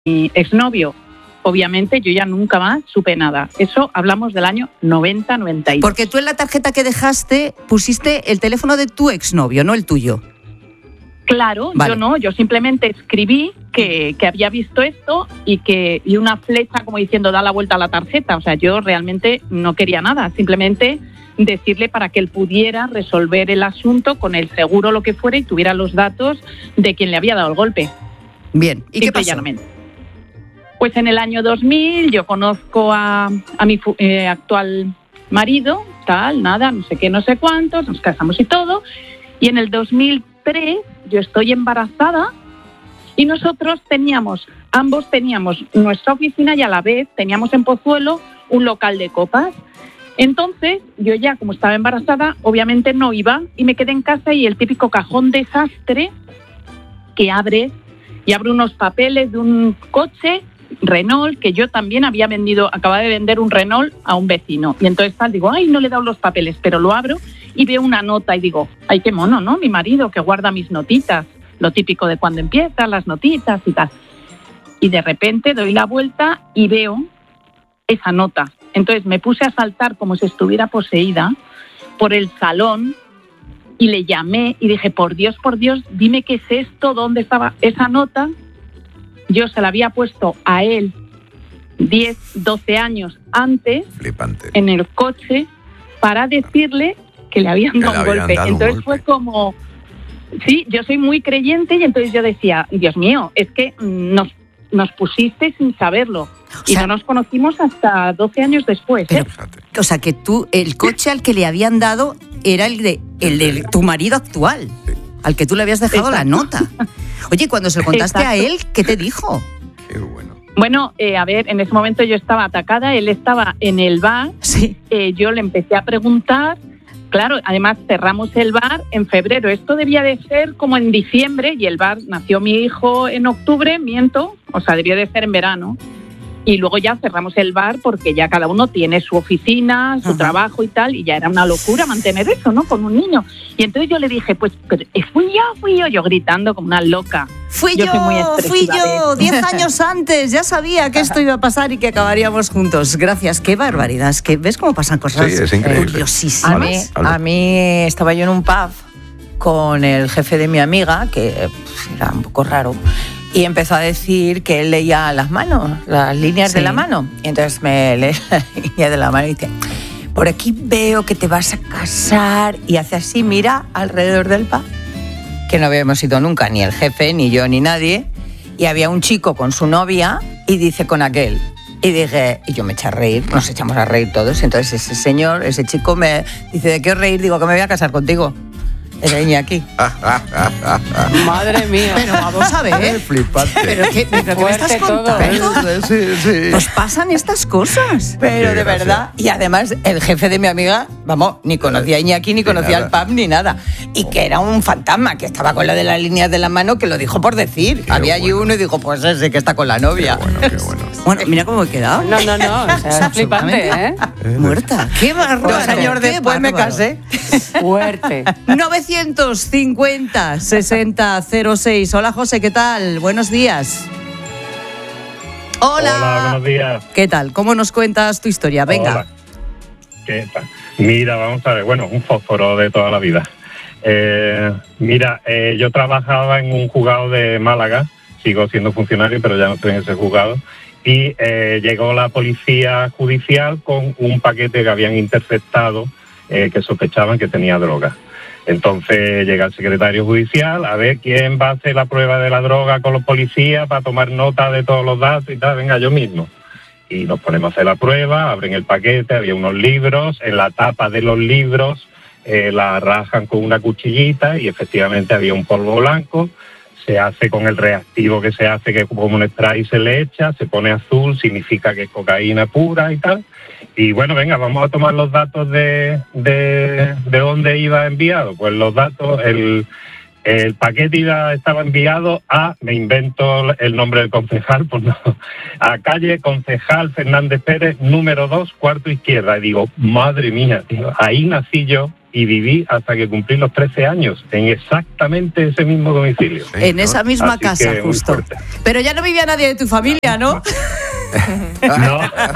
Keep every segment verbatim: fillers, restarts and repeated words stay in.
mi exnovio. Obviamente yo ya nunca más supe nada. Eso hablamos del año noventa noventa y dos. Porque tú en la tarjeta que dejaste pusiste el teléfono de tu exnovio, no el tuyo. Claro, vale. Yo no, yo simplemente escribí que, que había visto esto y que y una flecha como diciendo da la vuelta a la tarjeta. O sea, yo realmente no quería nada, simplemente decirle para que él pudiera resolver el asunto con el seguro, lo que fuera, y tuviera los datos de quien le había dado el golpe. Bien, ¿y qué pasó? Pues en el año dos mil yo conozco a, a mi eh, actual marido, tal, nada, no sé qué, no sé cuántos, nos casamos y todo, y en el dos mil tres yo estoy embarazada y nosotros teníamos, ambos teníamos nuestra oficina y a la vez teníamos en Pozuelo un local de copas. Entonces yo ya, como estaba embarazada, obviamente no iba y me quedé en casa, y el típico cajón desastre que abres y abre unos papeles de un coche Renault que yo también había vendido, acababa de vender un Renault a un vecino, y entonces tal, digo, ay, no le he dado los papeles, pero lo abro y veo una nota y digo, ay, qué mono, ¿no? Mi marido que guarda mis notitas, lo típico de cuando empiezan las notitas y tal. Y de repente doy la vuelta y veo esa nota. Entonces me puse a saltar como si estuviera poseída por el salón y le llamé y dije, por Dios, por Dios, dime qué es esto, dónde estaba esa nota. Yo se la había puesto a él diez, doce años antes, Flipante, en el coche, para decirle que le habían dado un golpe. Dado entonces un golpe. Fue como... Sí, yo soy muy creyente, y entonces yo decía, Dios mío, es que nos, nos pusiste sin saberlo. O y sea, no nos conocimos hasta doce años después. Pero, ¿eh? o sea, que tú, el coche al que le habían dado era el de, el de tu marido actual, al que tú le habías dejado Exacto. la nota. Oye, cuando se lo contaste Exacto. a él, ¿qué te dijo? Qué bueno. Bueno, eh, a ver, en ese momento yo estaba atacada, él estaba en el bar, Sí. eh, yo le empecé a preguntar, claro, además cerramos el bar en febrero, esto debía de ser como en diciembre, y el bar, nació mi hijo en octubre, miento, o sea, debió de ser en verano, y luego ya cerramos el bar porque ya cada uno tiene su oficina, su Ajá. trabajo y tal, y ya era una locura mantener eso, ¿no?, con un niño. Y entonces yo le dije, pues, pero fui yo, fui yo, yo gritando como una loca. Fui Yo yo, soy muy fui expresiva de yo, eso. diez años antes, ya sabía que esto iba a pasar y que acabaríamos juntos. Gracias, qué barbaridad, es que ves cómo pasan cosas Sí, es increíble. curiosísimas. A mí, Vale. a mí estaba yo en un pub con el jefe de mi amiga, que pues, era un poco raro, y empezó a decir que él leía las manos, las líneas Sí. de la mano. Y entonces me lee la línea de la mano y dice, por aquí veo que te vas a casar, y hace así, mira alrededor del pub, que no habíamos ido nunca, ni el jefe, ni yo, ni nadie, y había un chico con su novia y dice con aquel. Y dije, y yo me eché a reír, nos echamos a reír todos. Entonces ese señor, ese chico me dice, ¿de qué os reír? Digo, que me voy a casar contigo. Era Iñaki. Madre mía. Pero vamos a ver, Flipante. pero qué, pero ¿qué me Fuerte estás todo, contando? Sí, sí. Nos pasan estas cosas. Pero Qué de gracia. verdad, y además el jefe de mi amiga, vamos, ni conocía a Iñaki, ni Ni conocía nada. al pub, ni nada. Y que era un fantasma, que estaba con lo de las líneas de la mano, que lo dijo por decir. Qué Había allí bueno. uno y dijo, pues ese que está con la novia. Qué bueno, qué bueno. Bueno, mira cómo he quedado. No, no, no. O sea, es flipante, ¿eh? Muerta. Qué bárbaro. Dos años qué después me bárbaro. casé. Fuerte. novecientos cincuenta, sesenta, cero seis. Hola, José, ¿qué tal? Buenos días. Hola. Hola, buenos días. ¿Qué tal? ¿Cómo nos cuentas tu historia? Venga. Hola. ¿Qué tal? Mira, vamos a ver, bueno, un fósforo de toda la vida. Eh, mira, eh, yo trabajaba en un juzgado de Málaga, sigo siendo funcionario, pero ya no estoy en ese juzgado, y eh, llegó la policía judicial con un paquete que habían interceptado, eh, que sospechaban que tenía droga. Entonces llega el secretario judicial a ver quién va a hacer la prueba de la droga con los policías para tomar nota de todos los datos y tal. Venga, yo mismo. Y nos ponemos a hacer la prueba, abren el paquete, había unos libros, en la tapa de los libros eh, la rajan con una cuchillita y efectivamente había un polvo blanco. Se hace con el reactivo que se hace, que es como un spray, se le echa, se pone azul, significa que es cocaína pura y tal. Y bueno, venga, vamos a tomar los datos de, de, de dónde iba enviado. Pues los datos, el, El paquete iba, estaba enviado a, me invento el nombre del concejal, pues no, a calle Concejal Fernández Pérez, número dos, cuarto izquierda. Y digo, madre mía, tío, ahí nací yo y viví hasta que cumplí los trece años, en exactamente ese mismo domicilio. En esa misma Así casa, que, justo. Pero ya no vivía nadie de tu familia, ¿no? No.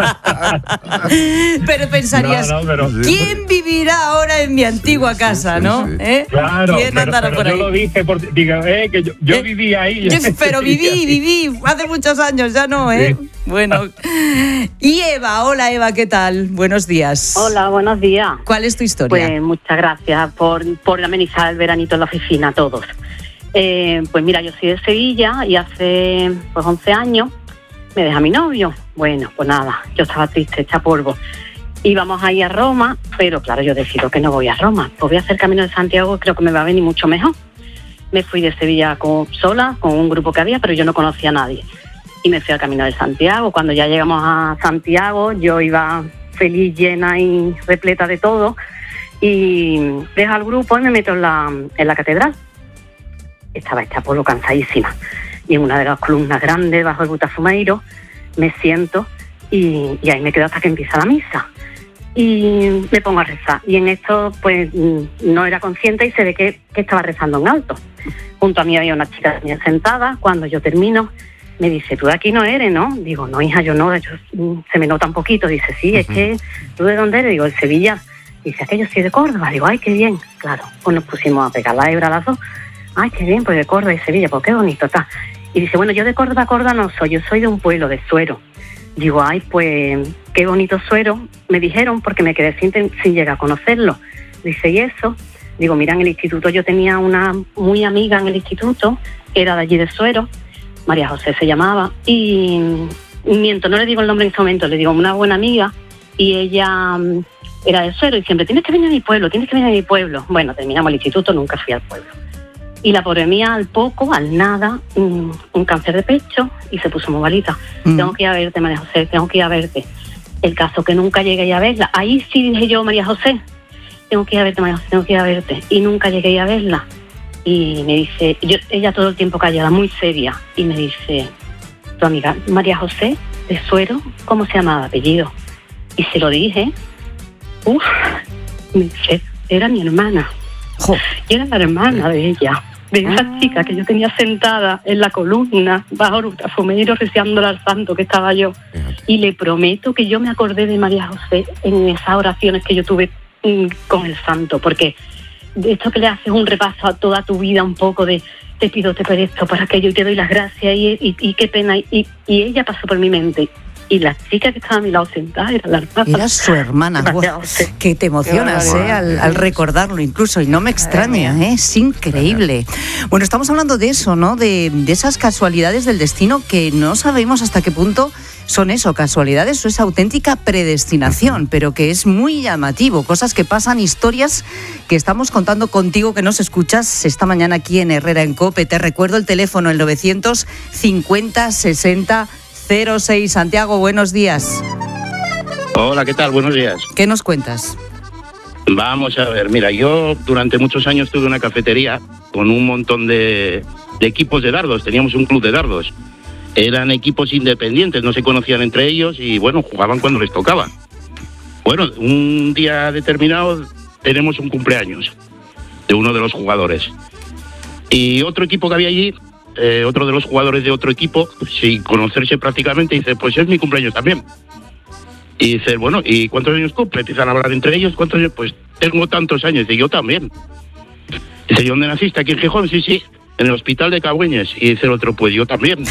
Pero pensarías, No, no, pero- ¿quién vivirá ahora en mi antigua casa, no? ¿Eh? Claro, ¿Quién pero, andará pero por yo ahí? lo dije, porque, digo, eh, que yo, yo Eh, viví ahí. Yo- pero viví, viví, hace muchos años, ya no, ¿eh? Sí. Bueno. Y Eva, hola Eva, ¿qué tal? Buenos días. Hola, buenos días. ¿Cuál es tu historia? Pues muchas gracias por, por amenizar el veranito en la oficina a todos. Eh, pues mira, yo soy de Sevilla y hace pues once años me deja mi novio. Bueno, pues nada, yo estaba triste, hecha polvo. Íbamos a ir a Roma, pero claro, yo decido que no voy a Roma. Pues voy a hacer Camino de Santiago, creo que me va a venir mucho mejor. Me fui de Sevilla con, sola, con un grupo que había, pero yo no conocía a nadie. Y me fui al Camino de Santiago. Cuando ya llegamos a Santiago, yo iba feliz, llena y repleta de todo. Y dejo al grupo y me meto en la, en la catedral. Estaba hecha polvo, cansadísima. Y en una de las columnas grandes, bajo el Butafumeiro, me siento y, y ahí me quedo hasta que empieza la misa. Y me pongo a rezar. Y en esto, pues, no era consciente y se ve que, que estaba rezando en alto. Junto a mí había una chica sentada. Cuando yo termino, me dice, tú de aquí no eres, ¿no? Digo, no, hija, yo no, yo, se me nota un poquito. Dice, sí, es que, ¿tú de dónde eres? Digo, de Sevilla. Dice, es que yo soy de Córdoba. Digo, ay, qué bien. Claro, pues nos pusimos a pegar la hebra a las dos. Ay, qué bien, pues de Córdoba y Sevilla, pues qué bonito está. Y dice, bueno, yo de Córdoba, Córdoba no soy, yo soy de un pueblo, de Suero. Digo, ay, pues qué bonito Suero. Me dijeron, porque me quedé sin, sin llegar a conocerlo. Dice, ¿y eso? Digo, mira, en el instituto yo tenía una muy amiga en el instituto, era de allí de Suero, María José se llamaba, y miento, no le digo el nombre en ese momento, le digo una buena amiga, y ella um, era de Suero, y siempre, tienes que venir a mi pueblo, tienes que venir a mi pueblo. Bueno, terminamos el instituto, nunca fui al pueblo. Y la pobre mía, al poco, al nada, un, un cáncer de pecho, y se puso muy malita. Mm. Tengo que ir a verte, María José, tengo que ir a verte. El caso que nunca llegué a verla. Ahí sí dije yo, María José, tengo que ir a verte, María José, tengo que ir a verte. Y nunca llegué a verla. Y me dice, yo, ella todo el tiempo callada, muy seria, y me dice, tu amiga María José de Suero, ¿cómo se llamaba? Apellido. Y se lo dije, uff, me dice, era mi hermana. Jo. Y era la hermana de ella, de esa ah. chica que yo tenía sentada en la columna bajo el Butafumeiro reciándole al santo que estaba yo. Fíjate. Y le prometo que yo me acordé de María José en esas oraciones que yo tuve mm, con el santo, porque de esto que le haces un repaso a toda tu vida, un poco de te pido, te pido esto para aquello y te doy las gracias y, y, y qué pena. Y, y ella pasó por mi mente. Y la chica que estaba a mi lado sentada era la hermana. Era su hermana. Wow, que te emocionas eh, al, al recordarlo incluso, y no me extraña, ¿eh? Es increíble. Bueno, estamos hablando de eso, ¿no? De, de esas casualidades del destino que no sabemos hasta qué punto son eso, casualidades o es auténtica predestinación, pero que es muy llamativo, cosas que pasan, historias que estamos contando contigo, que nos escuchas esta mañana aquí en Herrera en COPE. Te recuerdo el teléfono, el novecientos cincuenta sesenta cero seis. Santiago, buenos días. Hola, ¿qué tal? Buenos días. ¿Qué nos cuentas? Vamos a ver, mira, yo durante muchos años tuve una cafetería con un montón de, de equipos de dardos, teníamos un club de dardos. Eran equipos independientes, no se conocían entre ellos y bueno, jugaban cuando les tocaba. Bueno, un día determinado tenemos un cumpleaños de uno de los jugadores. Y otro equipo que había allí, Eh, otro de los jugadores de otro equipo, sin conocerse prácticamente, dice, pues es mi cumpleaños también. Y dice, bueno, ¿y cuántos años cumple? Empiezan a hablar entre ellos, ¿cuántos años? Pues tengo tantos años, y yo también. Dice, ¿y dónde naciste? ¿Aquí en Gijón? Sí, sí, en el hospital de Cagüeñes. Y dice el otro, pues yo también.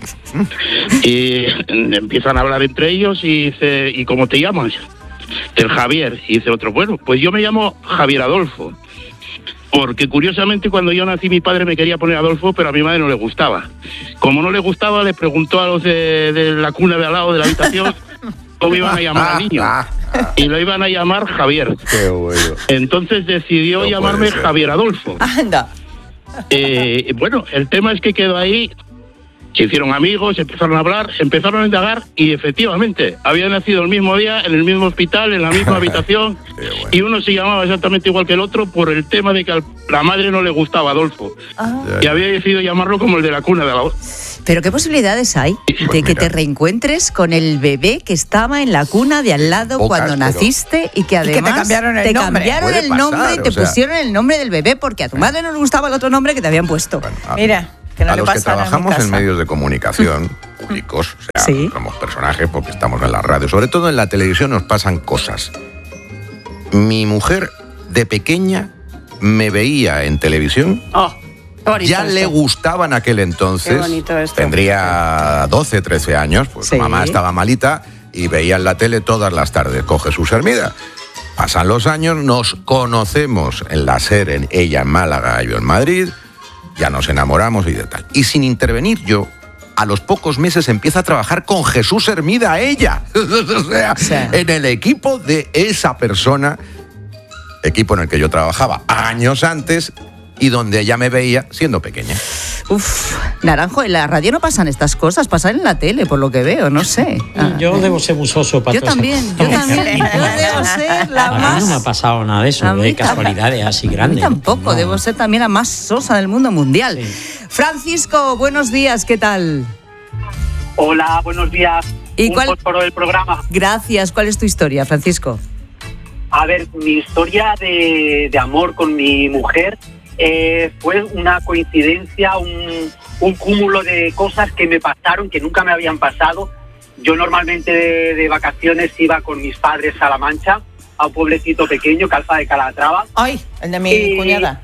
Y empiezan a hablar entre ellos y dice, ¿y cómo te llamas? El Javier. Y dice otro, bueno, pues yo me llamo Javier Adolfo. Porque curiosamente cuando yo nací mi padre me quería poner Adolfo, pero a mi madre no le gustaba. Como no le gustaba, le preguntó a los de, de la cuna de al lado de la habitación cómo iban a llamar al niño. Y lo iban a llamar Javier. Qué bueno. Entonces decidió no llamarme Javier Adolfo. Anda. Eh, bueno, el tema es que quedó ahí Se hicieron amigos, empezaron a hablar, empezaron a indagar y efectivamente había nacido el mismo día, en el mismo hospital, en la misma habitación bueno. Y uno se llamaba exactamente igual que el otro por el tema de que a la madre no le gustaba Adolfo ah. Y había decidido llamarlo como el de la cuna de la voz. Pero ¿qué posibilidades hay de pues que te reencuentres con el bebé que estaba en la cuna de al lado Pocas, cuando naciste y que además y que te cambiaron el te nombre, cambiaron el nombre pasar, y te pusieron sea... el nombre del bebé porque a tu madre no le gustaba el otro nombre que te habían puesto? Bueno, a, Mira, que no a le los que trabajamos en, en medios de comunicación públicos, o sea, ¿Sí? somos personajes porque estamos en la radio, sobre todo en la televisión nos pasan cosas. Mi mujer de pequeña me veía en televisión. Oh. Ya esto. Le gustaba en aquel entonces, tendría doce, trece años, pues sí. Mamá estaba malita y veía en la tele todas las tardes con Jesús Hermida. Pasan los años, nos conocemos en la SER, en ella en Málaga y yo en Madrid, ya nos enamoramos y de tal. Y sin intervenir yo, a los pocos meses empieza a trabajar con Jesús Hermida ella. O sea, sí. En el equipo de esa persona, equipo en el que yo trabajaba años antes, y donde ella me veía siendo pequeña. Uf, Naranjo, en la radio no pasan estas cosas, pasan en la tele, por lo que veo, no sé. Ah, yo debo ser musoso para Yo también, yo también, yo debo ser la a más... A mí no me ha pasado nada de eso, de casualidades así grandes. A mí tampoco, no. Debo ser también la más sosa del mundo mundial. Sí. Francisco, buenos días, ¿qué tal? Hola, buenos días. ¿Y Un cuál? fósforo del programa. Gracias, ¿cuál es tu historia, Francisco? A ver, mi historia de, de amor con mi mujer... Eh, fue una coincidencia, un, un cúmulo de cosas que me pasaron, que nunca me habían pasado. Yo normalmente de, de vacaciones iba con mis padres a La Mancha, a un pueblecito pequeño, Calza de Calatrava. ¡Ay! El de mi y, cuñada.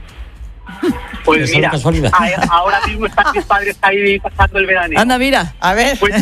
Pues mira, a, ahora mismo están mis padres ahí pasando el verano. Anda, mira, a ver. Pues,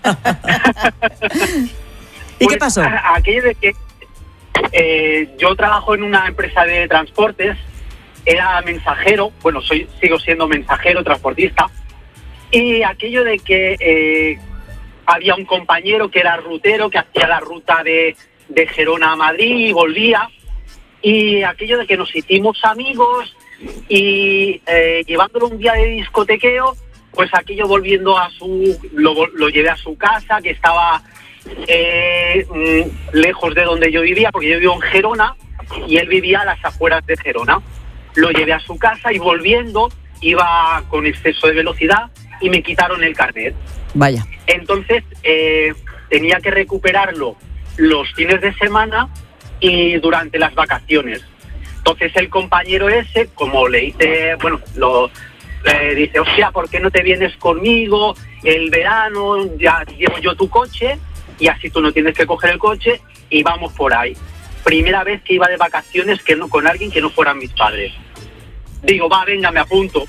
¿Y pues, qué pasó? Aquello de que eh, yo trabajo en una empresa de transportes. Era mensajero, bueno, soy sigo siendo mensajero, transportista, y aquello de que eh, había un compañero que era rutero, que hacía la ruta de, de Gerona a Madrid y volvía, y aquello de que nos hicimos amigos y eh, llevándolo un día de discotequeo, pues aquello volviendo a su, lo, lo llevé a su casa, que estaba eh, lejos de donde yo vivía, porque yo vivo en Gerona y él vivía a las afueras de Gerona. Lo llevé a su casa y volviendo iba con exceso de velocidad y me quitaron el carnet. Vaya. Entonces eh, tenía que recuperarlo los fines de semana y durante las vacaciones. Entonces el compañero ese, como le dice, bueno, lo eh, dice, hostia, ¿por qué no te vienes conmigo? El verano ya llevo yo tu coche y así tú no tienes que coger el coche y vamos por ahí. Primera vez que iba de vacaciones que no con alguien que no fueran mis padres. Digo, va, venga, me apunto.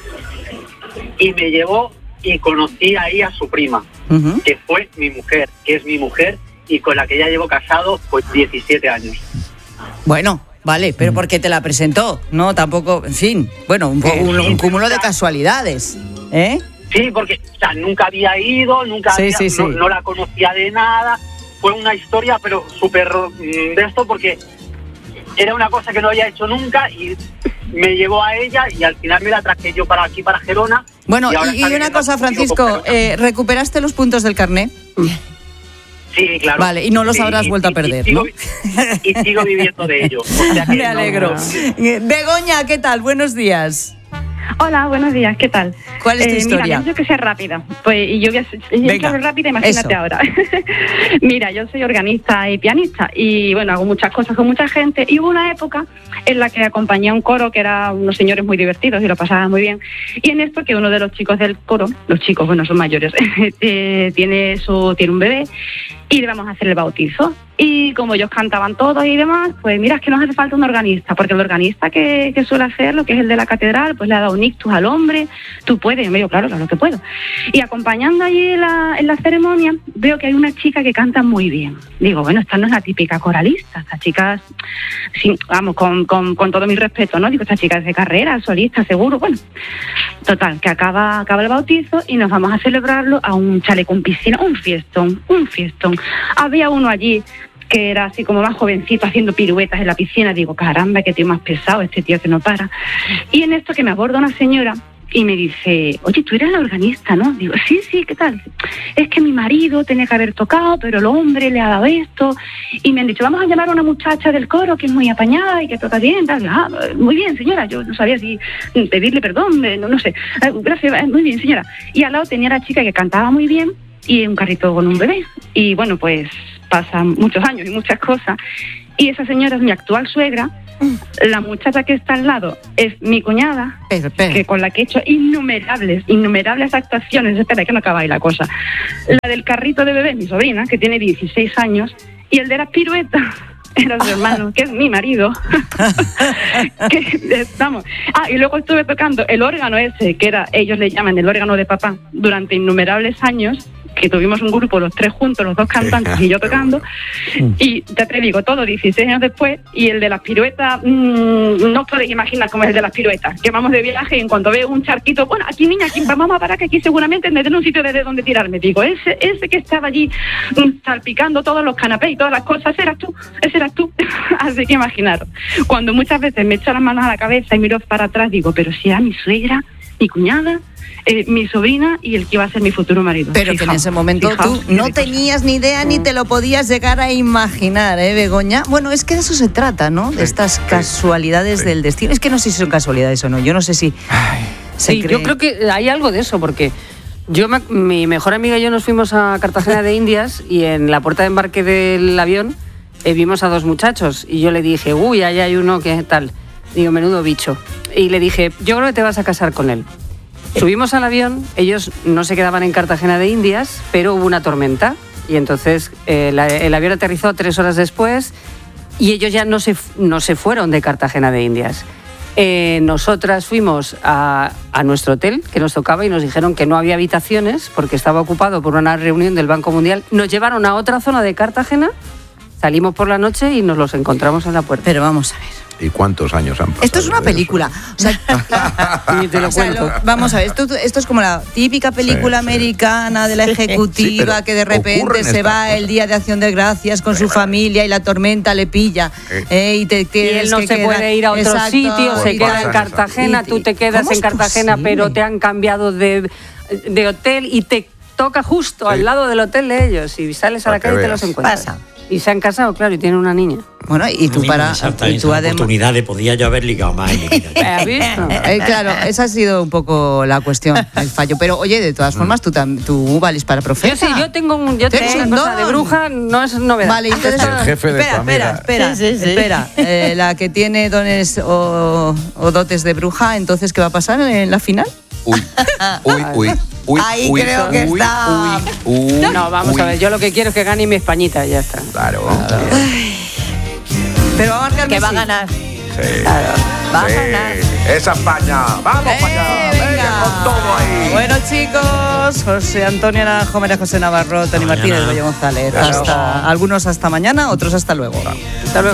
Y me llevó y conocí ahí a su prima, uh-huh. que fue mi mujer, que es mi mujer y con la que ya llevo casado pues diecisiete años. Bueno, vale, pero ¿por qué te la presentó? No, tampoco, en fin, bueno, un, un, un cúmulo de casualidades, ¿eh? Sí, porque o sea, nunca había ido, nunca sí, había, sí, sí. No, no la conocía de nada. Fue una historia, pero súper de esto, porque era una cosa que no había hecho nunca y me llevó a ella y al final me la traje yo para aquí, para Gerona. Bueno, y, y, y una cosa, Francisco, eh, ¿recuperaste los puntos del carné? Sí, claro. Vale, y no los sí, habrás y, vuelto y, a perder, y ¿no? Sigo, y sigo viviendo de ello. O sea que me alegro. No... Begoña, ¿qué tal? Buenos días. Hola, buenos días, ¿qué tal? ¿Cuál es tu eh, historia? Mira, yo que sea rápida, pues y yo voy a ser rápida, imagínate eso. Ahora. Mira, yo soy organista y pianista y bueno, hago muchas cosas con mucha gente y hubo una época en la que acompañé a un coro que eran unos señores muy divertidos y lo pasaban muy bien y en esto que uno de los chicos del coro, los chicos, bueno, son mayores, eh, tiene su tiene un bebé y le vamos a hacer el bautizo. Y como ellos cantaban todos y demás, pues mira, es que nos hace falta un organista, porque el organista que, que suele hacer, lo que es el de la catedral, pues le ha dado un ictus al hombre, tú puedes, y me digo, claro, claro que puedo. Y acompañando allí en la, en la ceremonia, veo que hay una chica que canta muy bien. Digo, bueno, esta no es la típica coralista, esta chica, sí, vamos, con, con, con todo mi respeto, ¿no? Digo, esta chica es de carrera, solista, seguro, bueno. Total, que acaba, acaba el bautizo y nos vamos a celebrarlo a un chalet con piscina, un fiestón, un fiestón. Había uno allí que era así como más jovencito haciendo piruetas en la piscina. Digo, caramba, qué tío más pesado este tío que no para. Y en esto que me aborda una señora y me dice, oye, tú eres la organista, ¿no? Digo, sí, sí, ¿qué tal? Es que mi marido tenía que haber tocado, pero el hombre le ha dado esto. Y me han dicho, vamos a llamar a una muchacha del coro que es muy apañada y que toca bien. Tal. Ah, muy bien, señora. Yo no sabía si pedirle perdón, no, no sé. Gracias, muy bien, señora. Y al lado tenía la chica que cantaba muy bien y un carrito con un bebé. Y bueno, pues pasan muchos años y muchas cosas. Y esa señora es mi actual suegra. La muchacha que está al lado es mi cuñada, pero, pero. que con la que he hecho innumerables, innumerables actuaciones. Espera, que no acaba ahí la cosa. La del carrito de bebé, mi sobrina, que tiene dieciséis años, y el de las piruetas era su hermano, que es mi marido. que estamos. Ah, y luego estuve tocando el órgano ese, que era, ellos le llaman el órgano de papá, durante innumerables años, que tuvimos un grupo los tres juntos, los dos cantantes y yo tocando, y ya te digo, todo dieciséis años después, y el de las piruetas, mmm, no os podéis imaginar cómo es el de las piruetas, que vamos de viaje y en cuanto veo un charquito, bueno, aquí niña, aquí vamos a parar, que aquí seguramente tendré un sitio desde donde tirarme, digo, ese ese que estaba allí mmm, salpicando todos los canapés y todas las cosas, ese eras tú, ese eras tú. Así que imaginaros, cuando muchas veces me echo las manos a la cabeza y miro para atrás, digo, pero si era mi suegra, mi cuñada, eh, mi sobrina y el que iba a ser mi futuro marido. Pero fijaos, que en ese momento fijaos, tú no tenías ni idea ni te lo podías llegar a imaginar, ¿eh, Begoña? Bueno, es que de eso se trata, ¿no? De estas sí, casualidades sí. del destino. Es que no sé si son casualidades o no. Yo no sé si... Ay, sí, cree... yo creo que hay algo de eso, porque yo, me, mi mejor amiga y yo nos fuimos a Cartagena de Indias y en la puerta de embarque del avión eh, vimos a dos muchachos y yo le dije, uy, ahí hay uno que tal... Digo, menudo bicho. Y le dije, yo creo que te vas a casar con él. Subimos al avión, ellos no se quedaban en Cartagena de Indias, pero hubo una tormenta. Y entonces eh, la, el avión aterrizó tres horas después y ellos ya no se, no se fueron de Cartagena de Indias. Eh, nosotras fuimos a, a nuestro hotel, que nos tocaba, y nos dijeron que no había habitaciones porque estaba ocupado por una reunión del Banco Mundial. Nos llevaron a otra zona de Cartagena, salimos por la noche y nos los encontramos en la puerta. Pero vamos a ver. ¿Y cuántos años han pasado? Esto es una película. O sea, y te lo o sea, cuento. Lo, vamos a ver, esto, esto es como la típica película sí, americana de la ejecutiva sí, que de repente se va cosas. El día de Acción de Gracias con pero, su familia y la tormenta le pilla. Eh. Eh, y, te, te, y él no que se queda, puede ir a otro exacto, sitio, se queda en Cartagena, tú te quedas en Cartagena, posible? Pero te han cambiado de, de hotel y te toca justo sí. al lado del hotel de ellos y sales a la calle y te los encuentras. Pasa. Y se han casado, claro, y tienen una niña. Bueno, y tú para... Y tú además... oportunidad de podía yo haber ligado más. ¿Has visto? Eh, claro, esa ha sido un poco la cuestión, el fallo. Pero, oye, de todas formas, tú, tú vales para profeta. Yo sí, yo tengo, un, yo tengo una cosa de bruja, no es novedad. Vale, entonces... El jefe de espera, tu amiga. espera, espera, sí, sí, sí. espera. Eh, la que tiene dones o, o dotes de bruja, ¿entonces qué va a pasar en la final? Uy, uy, uy. Uy, Ahí uy, creo uy, que uy, está. Uy, uy, no, vamos uy. a ver, yo lo que quiero es que gane mi Españita y ya está. Claro. claro. Pero va a marcar que Messi. va a ganar. Sí. Claro. Va sí. a ganar. Esa España. Vamos eh, para allá. Venga. Venga con todo ahí. Bueno, chicos, José Antonio Naranjo, María José Navarro, Tony Martínez, Goyo González. Hasta, algunos hasta mañana, otros hasta luego. Hasta luego.